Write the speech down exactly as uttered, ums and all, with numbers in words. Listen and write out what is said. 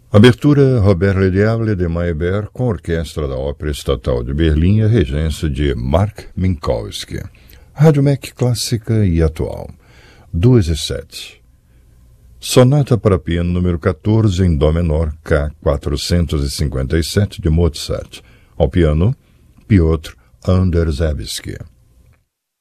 Abertura Robert Le Diable de Meyerbeer com a Orquestra da Ópera Estatal de Berlim e a regência de Mark Minkowski. Rádio M E C clássica e atual. duas e sete. Sonata para piano número quatorze em Dó menor, K quatrocentos e cinquenta e sete de Mozart. Ao piano, Piotr Anderszewski.